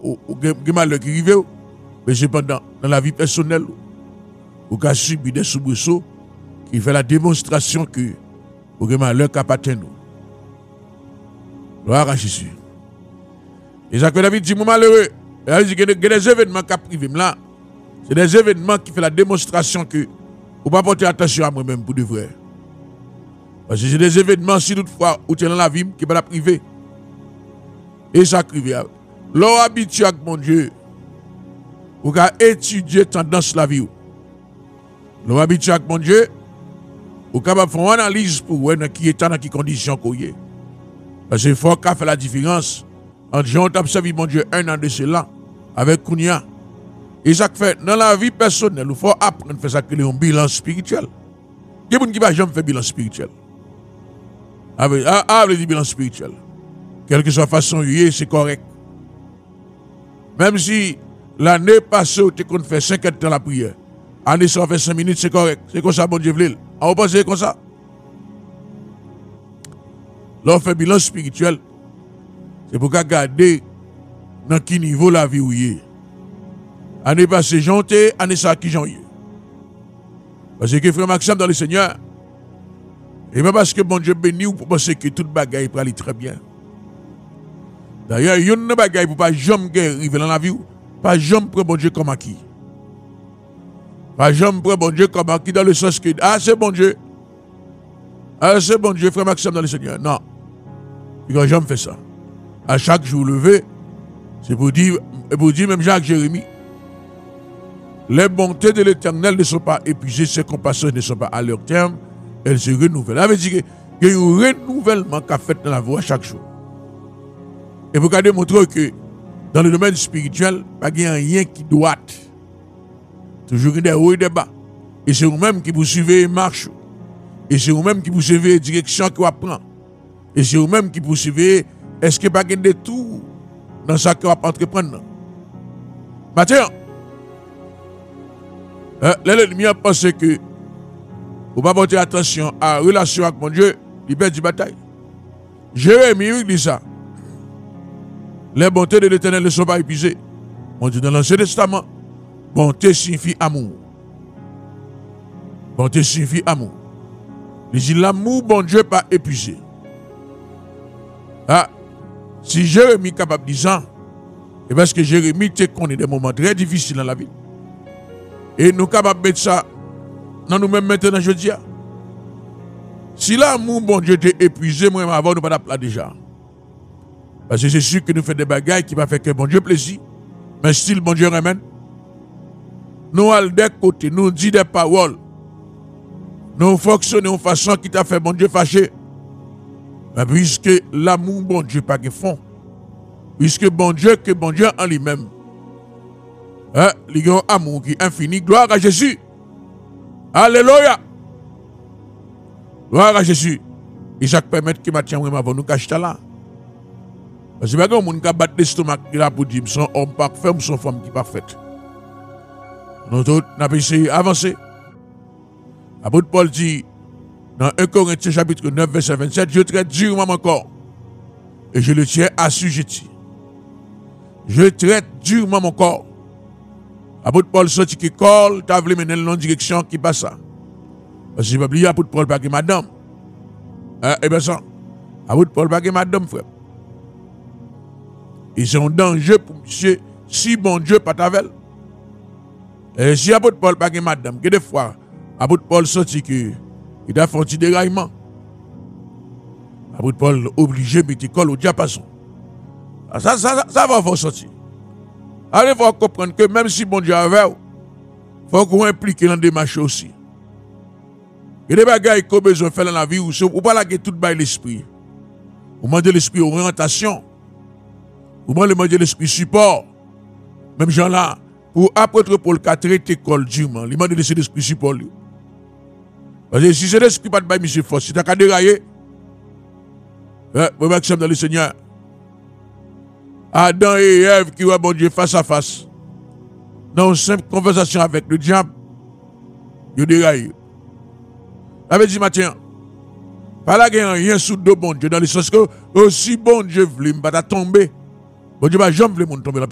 ou malheur qui arrive, mais cependant, dans la vie personnelle, ou avez subi des soubresauts qui fait la démonstration que vous avez malheur qui appartient nous. Gloire à Jésus. Et ça que David dit, mon malheureux, il dit qu'il y a des événements qui privent là. C'est des événements qui font la démonstration que vous ne pas porter attention à moi-même pour de vrai. Parce que c'est des événements, si toutefois, où tu es dans la vie, qui ne pas la priver. Et ça privé. L'on habitué avec mon Dieu, vous avez étudié tendance la vie. L'on habitué avec mon Dieu, vous avez fait une analyse pour voir qui est dans quelles conditions qu'on est. Parce que il faut qu'on fasse la différence entre Jean qui a servi mon Dieu un an de cela avec Kounia. Et ça fait dans la vie personnelle, il faut apprendre à faire ça que un bilan spirituel. Il y a des gens qui ne vont jamais faire bilan spirituel. Le bilan spirituel. Quelle que soit la façon, c'est correct. Même si l'année passée, tu as fait 50 temps la prière, l'année ça fait 5 minutes, c'est correct. C'est comme ça, bon Dieu veut. On va penser comme ça. Là, on fait bilan spirituel. C'est pour garder dans quel niveau la vie où il est. Année passée, j'étais, année ça qui j'en ai. Parce que frère Maxime dans le Seigneur, et même parce que bon Dieu béni, vous pensez que toute bagaille peut aller très bien. D'ailleurs, il y a une bagaille pour pas jamais arriver dans la vie, pas jamais prendre bon Dieu comme acquis. Pas jamais prendre bon Dieu comme acquis dans le sens que, c'est bon Dieu. C'est bon Dieu, frère Maxime dans le Seigneur. Non. Il n'a jamais fait ça. À chaque jour levé, c'est pour dire même Jacques Jérémie, les bontés de l'Éternel ne sont pas épuisées, ses compassions ne sont pas à leur terme, elles se renouvellent. Ça veut dire qu'il y a un renouvellement qu'a fait dans la voie chaque jour. Et vous allez démontrer que dans le domaine spirituel, il n'y a rien qui doit. Toujours des hauts et des bas. Et c'est vous-même qui vous suivez les marches. Et c'est vous-même qui vous suivez les directions que vous apprenez. Et c'est vous-même qui vous suivez, est-ce qu'il n'y a pas de détour dans ça que vous entreprendre. Maintenant, l'ennemi a pensé que vous ne pas porter attention à la relation avec mon Dieu, il perd du bataille. Jérémie dit ça. Les bontés de l'Éternel ne sont pas épuisées. On dit dans l'Ancien Testament, bonté signifie amour. Bonté signifie amour. Il dit l'amour, bon Dieu, pas épuisé. Si Jérémie est capable de dire ça, c'est parce que Jérémie connaît des moments très difficiles dans la vie. Et nous sommes capables de mettre ça dans nous-mêmes maintenant, je dis. Si l'amour, bon Dieu, est épuisé, moi, avant, nous ne pouvons pas déjà. Parce que c'est sûr que nous faisons des bagailles qui vont faire que bon Dieu plaisir. Mais si le bon Dieu ramène, nous allons des côtés, nous disons des paroles. Nous fonctionnons de façon qui t'a fait bon Dieu fâché. Mais puisque l'amour, bon Dieu, pas de fond. Puisque bon Dieu en lui-même. Il y a un amour qui est infini. Gloire à Jésus. Alléluia. Gloire à Jésus. Et ça permet que Mathieu avant nous cache là. Parce que les gens qui battent l'estomac pour dire son homme parfait ou son femme qui parfaite. Nous autres, nous avons essayé d'avancer. Apôtre Paul dit dans 1 Corinthiens chapitre 9, verset 27, je traite durement mon corps et je le tiens assujetti. Je traite durement mon corps. Apôtre Paul sorti qui colle, tu as voulu mener dans direction qui passe ça. Parce que je ne vais pas oublier Apôtre Paul pas que madame. Eh bien ça, Apôtre Paul pas que madame, frère. Et c'est un danger pour monsieur si bon Dieu pas t'avel. Et si Apôtre Paul pas que madame, que des fois, Apôtre Paul sorti que il a fait un petit déraillement. Apôtre Paul obligé de mettre colle au diapason. Ça va vous sortir. Allez, il faut comprendre que même si bon Dieu avait, il faut qu'on implique dans des démarches aussi. Il y a des bagages qu'on a besoin de faire dans la vie, ou pas là que tout bail l'esprit. Vous demandez l'esprit orientation. Vous demandez l'esprit support. Même gens là, pour apôtre Paul qui a traité l'école durement, il demande l'esprit support. Parce que si c'est l'esprit pas de bail, monsieur Force, si tu as qu'à dérailler, vous Maxime dans le Seigneur. Adam et Ève qui voient bon Dieu face à face, dans une simple conversation avec le diable, ils déraillent. Avait dit matin, pas là qu'il y a rien sous deux bon Dieu, dans le sens que aussi bon Dieu voulait me tomber. Bon Dieu va jamais voulu me tomber.